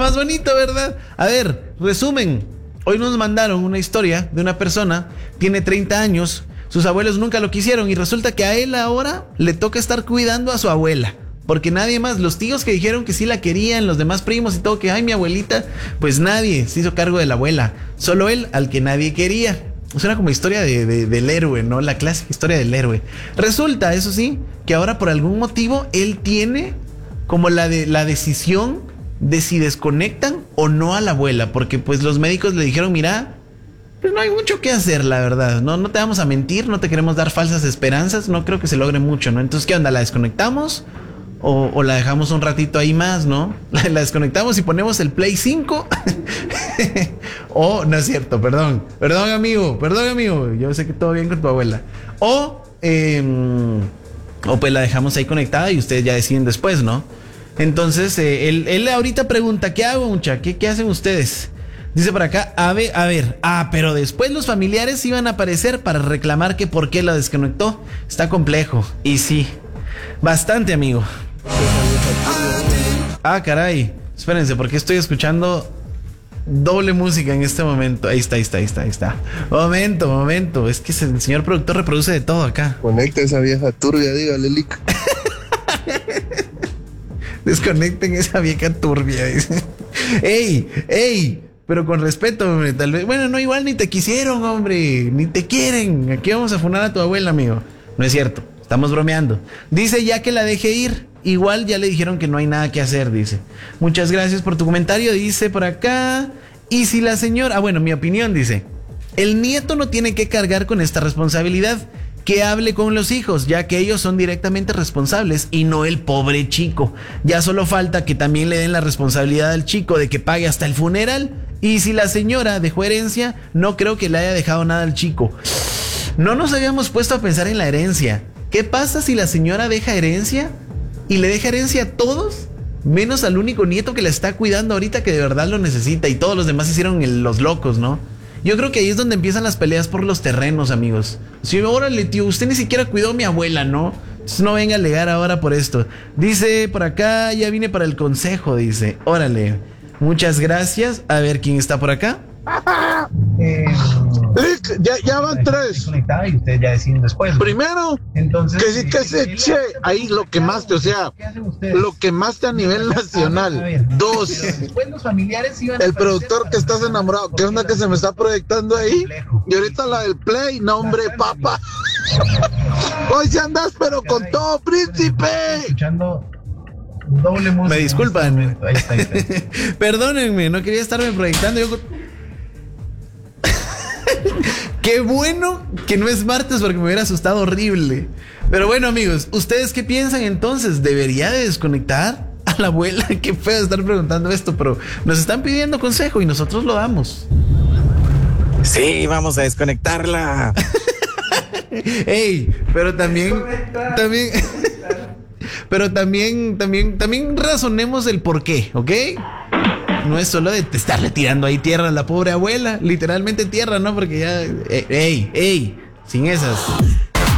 más bonito, ¿verdad? A ver, resumen. Hoy nos mandaron una historia de una persona, tiene 30 años, sus abuelos nunca lo quisieron y resulta que a él ahora le toca estar cuidando a su abuela. Porque nadie más, los tíos que dijeron que sí la querían, los demás primos y todo, que ay, mi abuelita, pues nadie se hizo cargo de la abuela. Solo él, al que nadie quería. Suena como historia del héroe, ¿no? La clásica historia del héroe. Resulta, eso sí, que ahora por algún motivo él tiene como la decisión de si desconectan o no a la abuela. Porque pues los médicos le dijeron, mira, pues no hay mucho que hacer, la verdad. No te vamos a mentir, no te queremos dar falsas esperanzas. No creo que se logre mucho, ¿no? Entonces, ¿qué onda? ¿La desconectamos? O la dejamos un ratito ahí más, ¿no? La desconectamos y ponemos el Play 5. O, no es cierto, perdón, amigo. Yo sé que todo bien con tu abuela. O pues la dejamos ahí conectada y ustedes ya deciden después, ¿no? Entonces, él ahorita pregunta, ¿qué hago, mucha? ¿Qué hacen ustedes? Dice por acá, a ver, pero después los familiares iban a aparecer para reclamar que por qué la desconectó. Está complejo. Y sí, bastante, amigo. Ah, caray. Espérense, porque estoy escuchando doble música en este momento. Ahí está. Momento. Es que el señor productor reproduce de todo acá. Conecta esa vieja turbia, dígale, Lick. Desconecten esa vieja turbia, dice. ¡Ey! Pero con respeto, hombre, tal vez. Bueno, no, igual ni te quisieron, hombre. Ni te quieren. Aquí vamos a funar a tu abuela, amigo. No es cierto. Estamos bromeando. Dice ya que la deje ir. Igual ya le dijeron que no hay nada que hacer, dice. Muchas gracias por tu comentario. Dice por acá. Y si la señora... bueno, mi opinión, dice. El nieto no tiene que cargar con esta responsabilidad. Que hable con los hijos, ya que ellos son directamente responsables y no el pobre chico. Ya solo falta que también le den la responsabilidad al chico de que pague hasta el funeral. Y si la señora dejó herencia, no creo que le haya dejado nada al chico. No nos habíamos puesto a pensar en la herencia. ¿Qué pasa si la señora deja herencia y le deja herencia a todos, menos al único nieto que la está cuidando ahorita que de verdad lo necesita y todos los demás hicieron los locos, ¿no? Yo creo que ahí es donde empiezan las peleas por los terrenos, amigos. Si órale, tío, usted ni siquiera cuidó a mi abuela, ¿no? Entonces no venga a alegar ahora por esto. Dice por acá, ya vine para el consejo, dice. Órale, muchas gracias. A ver quién está por acá. Lick, ya van 3. Y ustedes ya deciden después, ¿no? Primero, entonces, que se eche ahí lo que más te, lo que más te a nivel nacional. 2, el productor que estás enamorado. ¿Qué onda que se me está proyectando ahí? Y ahorita la del Play, no, hombre, papá. Hoy se andas, pero con todo, príncipe. Escuchando doble música. Me disculpan. Ahí está. Perdónenme, no quería estarme proyectando. Qué bueno que no es martes porque me hubiera asustado horrible. Pero bueno, amigos, ¿ustedes qué piensan entonces? ¿Debería de desconectar a la abuela? Qué feo estar preguntando esto, pero nos están pidiendo consejo y nosotros lo damos. Sí, vamos a desconectarla. Ey, pero también razonemos el por qué, ¿ok? No es solo de estarle tirando ahí tierra a la pobre abuela, literalmente tierra, ¿no? Porque ya, ey, sin esas.